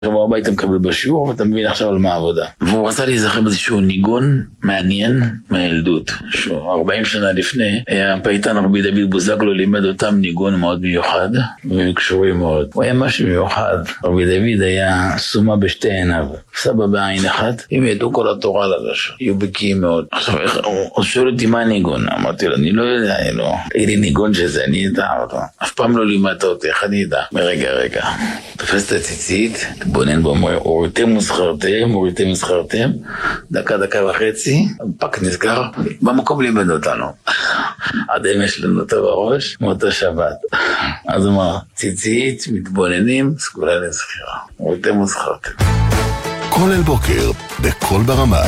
שבוע הבא היית מקבל בשיעור ואתה מבין עכשיו על מה העבודה. והוא רצה להיזכר באיזשהו ניגון מעניין מהילדות. 40 שנה לפני, הפייטן רבי דוד בוזגלו לימד אותם ניגון מאוד מיוחד וקשורי מאוד. הוא היה משהו מיוחד. רבי דוד היה סומה בשתי עיניו, סבא בעין אחת, הם ידעו כל התורה ללשון, היו בקיאים מאוד. עכשיו, הוא שואל אותי מה הניגון? אמרתי לו, אני לא יודע, אין לי ניגון שזה, אני אדע אותו. אף פעם לא לימדת אותי, איך אני אדע? רגע. תופס את הציצית, בונן בו, הוריתם וזכרתם, דקה וחצי, פק נסגר, במקום לימד אותנו. עד אמש לנו אותו בראש, מאותו שבת. אז הוא אמר, ציצית, מתבוננים, סגולה לזכירה. הוריתם וזכרתם. כל אל בוקר, בכל ברמה.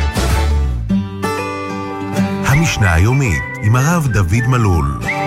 המשנה היומית, עם הרב דוד מלול.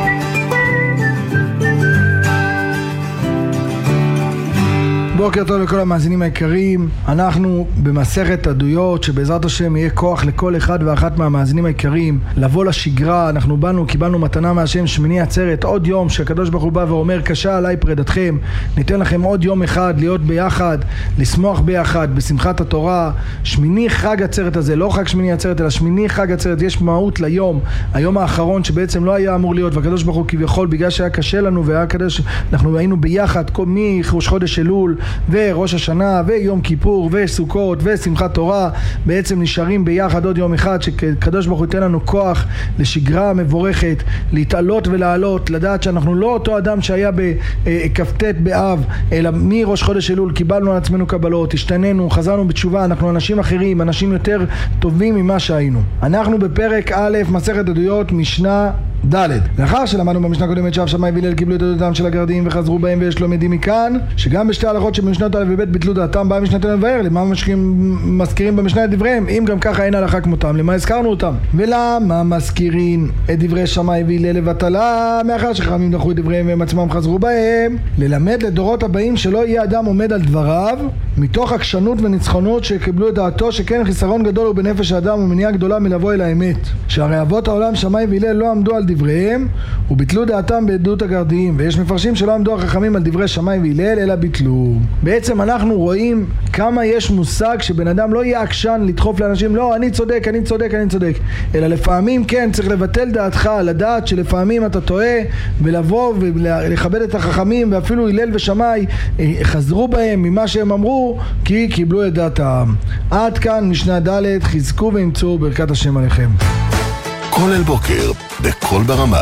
בוקר טוב לכל המאזינים היקרים. אנחנו במסכת עדויות שבעזרת השם יהיה כוח לכל אחד ואחת מהמאזינים היקרים לבוא לשגרה. אנחנו קיבלנו מתנה מהשם שמיני עצרת, עוד יום שהקדוש ברוך הוא בא ואומר קשה עליי פרדתכם, ניתן לכם עוד יום אחד להיות ביחד, לשמוח ביחד בשמחת התורה. שמיני חג עצרת הזה, לא חג שמיני עצרת אלא שמיני חג עצרת, יש מהות ליום, היום האחרון שבעצם לא היה אמור להיות, והקדוש ברוך הוא כביכול בגלל שהיה קשה לנו אנחנו היינו ביחד מראש חודש אלול וראש השנה ויום כיפור וסוכות ושמחת תורה, בעצם נשארים ביחד עוד יום אחד, שקדוש ברוך הוא ייתן לנו כוח לשגרה מבורכת, להתעלות ולעלות, לדעת שאנחנו לא אותו אדם שהיה בכ"ט באב, אלא מראש חודש אלול קיבלנו על עצמנו קבלות, השתננו, חזרנו בתשובה, אנחנו אנשים אחרים, אנשים יותר טובים ממה שהיינו. אנחנו בפרק א' מסכת עדויות, משנה ד'. לאחר שלמדנו במשנה קודמת שאב שמאי והלל קיבלו את עדותם של הגרדים וחזרו בהם, ויש לומדים מכאן שגם בשתי הלכות שבמשנות א' וב' ביטלו דעתם, באה משנתנו לבאר למה מזכירים במשנה את דבריהם, אם גם ככה אין הלכה כמותם, למה הזכרנו אותם? ולמה מזכירים את דברי שמאי והלל לבטלה? מאחר שחכמים דחו את דבריהם והם עצמם חזרו בהם, ללמד לדורות הבאים שלא יהיה אדם עומד על דבריו מתוך עקשנות וניצחונות שקיבלו את דעתו, שכן חיסרון גדול הוא בנפש האדם ומניעה גדולה מלבוא אל האמת, שהרי אבות העולם שמאי והלל לא עמדו על דבריהם וביטלו דעתם בעדות הגרדיים, ויש מפרשים שלא עמדו החכמים על דברי שמאי והלל אלא ביטלו. בעצם אנחנו רואים כמה יש מושג שבן אדם לא יהיה עקשן לדחוף לאנשים, לא אני צודק, אלא לפעמים כן צריך לבטל דעתך, לדעת שלפעמים אתה טועה, ולבוא ולכבד את החכמים, ואפילו הלל ושמאי חזרו בהם ממה שהם אמרו כי קיבלו את דעתם. עד כאן משנה ד', חזקו ואמצו ברכת השם עליכם. כל אל בוקר, בכל ברמה.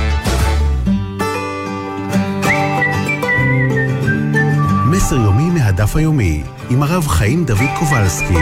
מסר יומי מהדף היומי, עם הרב חיים דוד קובלסקי.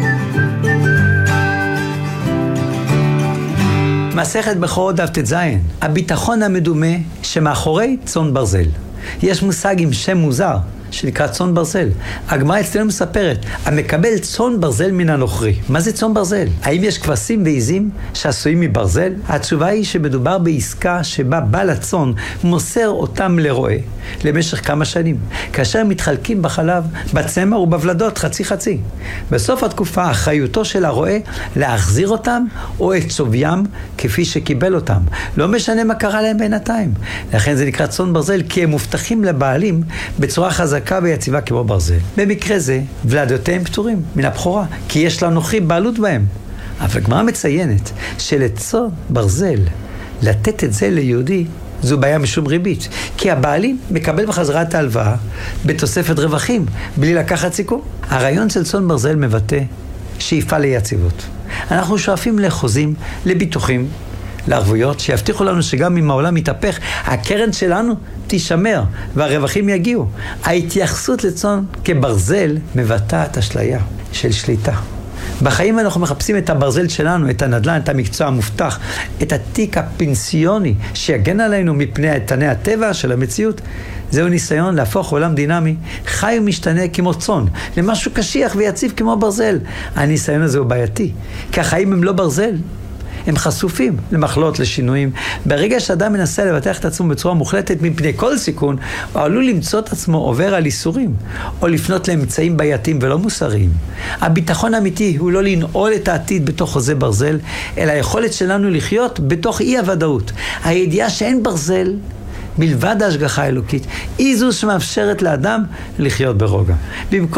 מסכת בכורות דף ט"ז, הביטחון המדומה שמאחורי צאן ברזל. יש מושג עם שם מוזר שנקרא צאן ברזל. הגמרא אצלנו מספרת, המקבל צאן ברזל מן הנוכרי. מה זה צאן ברזל? האם יש כבשים ועיזים שעשויים מברזל? התשובה היא שמדובר בעסקה שבה בעל הצאן מוסר אותם לרועה למשך כמה שנים, כאשר מתחלקים בחלב, בצמר ובבלדות חצי. בסוף התקופה אחריותו של הרועה להחזיר אותם או את שוויים כפי שקיבל אותם, לא משנה מה קרה להם בינתיים. לכן זה נקרא צאן ברזל, כי הם מובטחים לבעלים בצורה חזקה ויציבה כמו ברזל. במקרה זה ולדותיהם פטורים מן הבכורה, כי יש לנוכרי בעלות בהם. אבל הגמרא מציינת שלצאן ברזל לתת את זה ליהודי זו בעיה משום ריבית, כי הבעלים מקבל בחזרה את ההלוואה בתוספת רווחים בלי לקחת סיכון. הרעיון של צאן ברזל מבטא שאיפה ליציבות. אנחנו שואפים לחוזים, לביטוחים, לערבויות שיבטיחו לנו שגם אם העולם מתהפך, הקרן שלנו תישמר והרווחים יגיעו. ההתייחסות לצאן כברזל מבטאת אשליה של שליטה. בחיים אנחנו מחפשים את הברזל שלנו, את הנדל"ן, את המקצוע המובטח, את התיק הפנסיוני שיגן עלינו מפני איתני הטבע של המציאות. זהו ניסיון להפוך עולם דינמי, חי ומשתנה כמו צאן, למשהו קשיח ויציב כמו ברזל. הניסיון הזה הוא בעייתי, כי החיים הם לא ברזל. הם חשופים למחלות, לשינויים. ברגע שאדם מנסה לבטח את עצמו בצורה מוחלטת מפני כל סיכון, הוא עלול למצוא את עצמו עובר על איסורים, או לפנות לאמצעים בעייתיים ולא מוסריים. הביטחון האמיתי הוא לא לנעול את העתיד בתוך חוזה ברזל, אלא היכולת שלנו לחיות בתוך אי הוודאות. הידיעה שאין ברזל מלבד ההשגחה האלוקית, היא זו שמאפשרת לאדם לחיות ברוגע. במקום